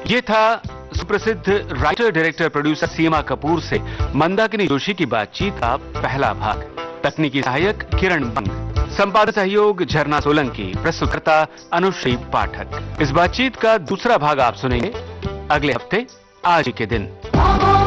ये था सुप्रसिद्ध राइटर, डायरेक्टर, प्रोड्यूसर सीमा कपूर से मंदाकिनी जोशी की बातचीत का पहला भाग। तकनीकी सहायक किरण बंग, संपादन सहयोग झरना सोलंकी, प्रस्तुतकर्ता अनुश्री पाठक। इस बातचीत का दूसरा भाग आप सुनेंगे अगले हफ्ते आज ही के दिन।